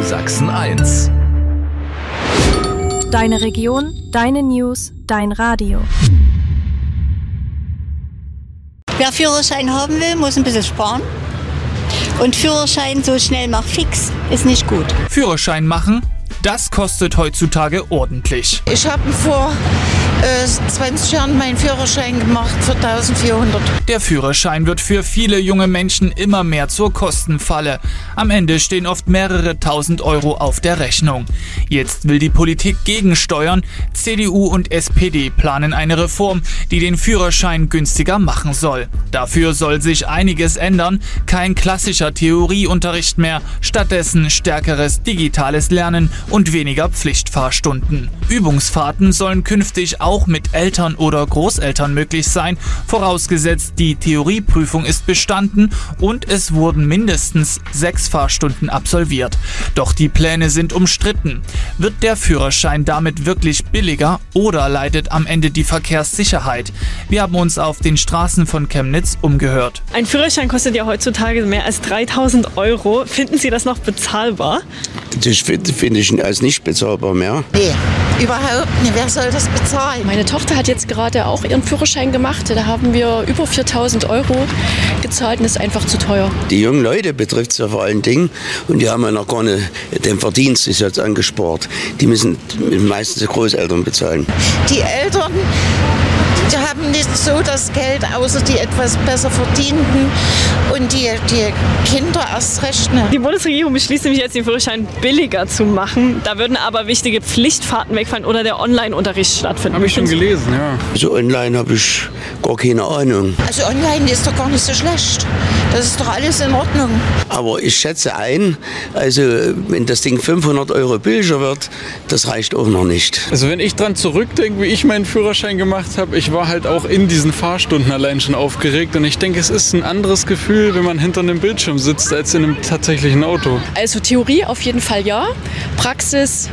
Sachsen 1. Deine Region, deine News, dein Radio. Wer Führerschein haben will, muss ein bisschen sparen. Und Führerschein so schnell macht fix ist nicht gut. Führerschein machen, das kostet heutzutage ordentlich. Ich habe vor 20 Jahren meinen Führerschein gemacht für 1.400. Der Führerschein wird für viele junge Menschen immer mehr zur Kostenfalle. Am Ende stehen oft mehrere tausend Euro auf der Rechnung. Jetzt will die Politik gegensteuern. CDU und SPD planen eine Reform, die den Führerschein günstiger machen soll. Dafür soll sich einiges ändern. Kein klassischer Theorieunterricht mehr, stattdessen stärkeres digitales Lernen und weniger Pflichtfahrstunden. Übungsfahrten sollen künftig auch mit Eltern oder Großeltern möglich sein, vorausgesetzt die Theorieprüfung ist bestanden und es wurden mindestens 6 Fahrstunden absolviert. Doch die Pläne sind umstritten. Wird der Führerschein damit wirklich billiger oder leidet am Ende die Verkehrssicherheit? Wir haben uns auf den Straßen von Chemnitz umgehört. Ein Führerschein kostet ja heutzutage mehr als 3.000 Euro. Finden Sie das noch bezahlbar? Das finde ich als nicht bezahlbar mehr. Nee, überhaupt nicht. Wer soll das bezahlen? Meine Tochter hat jetzt gerade auch ihren Führerschein gemacht. Da haben wir über 4.000 Euro gezahlt und das ist einfach zu teuer. Die jungen Leute betrifft es ja vor allen Dingen und die haben ja noch gar nicht den Verdienst ist jetzt angespart. Die müssen meistens die Großeltern bezahlen. Die Eltern, die haben nicht so das Geld, außer die etwas besser verdienten und die Kinder erst recht nicht. Die Bundesregierung beschließt nämlich jetzt, den Führerschein billiger zu machen. Da würden aber wichtige Pflichtfahrten wegfallen oder der Online-Unterricht stattfinden. Habe ich schon gelesen, ja. Also online habe ich gar keine Ahnung. Also online ist doch gar nicht so schlecht. Das ist doch alles in Ordnung. Aber ich schätze ein, also wenn das Ding 500 Euro billiger wird, das reicht auch noch nicht. Also wenn ich dran zurückdenke, wie ich meinen Führerschein gemacht habe, ich war halt auch in diesen Fahrstunden allein schon aufgeregt und ich denke, es ist ein anderes Gefühl, wenn man hinter einem Bildschirm sitzt, als in einem tatsächlichen Auto. Also Theorie auf jeden Fall ja, Praxis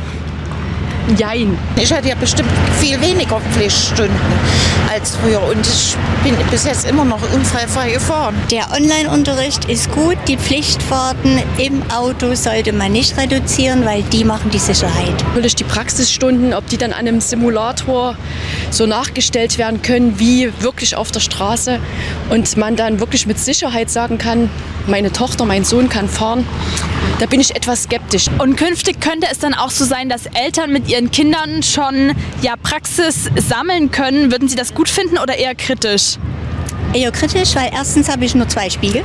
jein. Ich hatte ja bestimmt viel weniger Pflichtstunden als früher und ich bin bis jetzt immer noch unfallfrei gefahren. Der Online-Unterricht ist gut, die Pflichtfahrten im Auto sollte man nicht reduzieren, weil die machen die Sicherheit. Natürlich die Praxisstunden, ob die dann an einem Simulator so nachgestellt werden können, wie wirklich auf der Straße und man dann wirklich mit Sicherheit sagen kann, meine Tochter, mein Sohn kann fahren. Da bin ich etwas skeptisch. Und künftig könnte es dann auch so sein, dass Eltern mit ihren Kindern schon Praxis sammeln können. Würden Sie das gut finden oder eher kritisch? Eher kritisch, weil erstens habe ich nur 2 Spiegel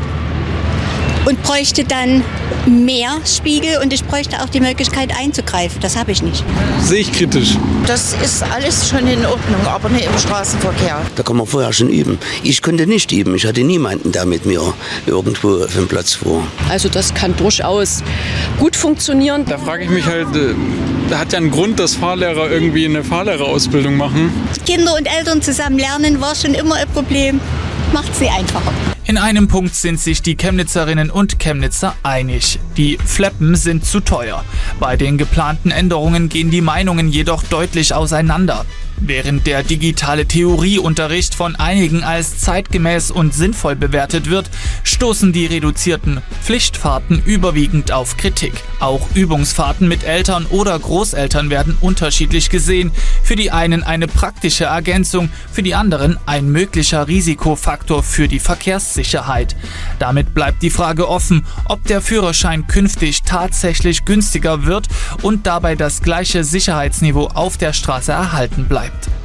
und bräuchte dann mehr Spiegel und ich bräuchte auch die Möglichkeit einzugreifen. Das habe ich nicht. Sehe ich kritisch. Das ist alles schon in Ordnung, aber nicht im Straßenverkehr. Da kann man vorher schon üben. Ich konnte nicht üben. Ich hatte niemanden, der mit mir irgendwo auf dem Platz fuhr. Also das kann durchaus gut funktionieren. Da frage ich mich halt, da hat ja einen Grund, dass Fahrlehrer irgendwie eine Fahrlehrerausbildung machen. Kinder und Eltern zusammen lernen war schon immer ein Problem. Macht sie einfacher. In einem Punkt sind sich die Chemnitzerinnen und Chemnitzer einig. Die Fleppen sind zu teuer. Bei den geplanten Änderungen gehen die Meinungen jedoch deutlich auseinander. Während der digitale Theorieunterricht von einigen als zeitgemäß und sinnvoll bewertet wird, stoßen die reduzierten Pflichtfahrten überwiegend auf Kritik. Auch Übungsfahrten mit Eltern oder Großeltern werden unterschiedlich gesehen. Für die einen eine praktische Ergänzung, für die anderen ein möglicher Risikofaktor für die Verkehrssicherheit. Damit bleibt die Frage offen, ob der Führerschein künftig tatsächlich günstiger wird und dabei das gleiche Sicherheitsniveau auf der Straße erhalten bleibt.